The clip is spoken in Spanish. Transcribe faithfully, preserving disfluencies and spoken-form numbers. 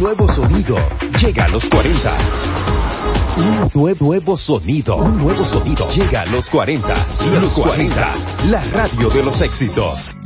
nuevo sonido llega a los cuarenta. Un nuevo, nuevo sonido, un nuevo sonido llega a los cuarenta. Los cuarenta, la radio de los éxitos.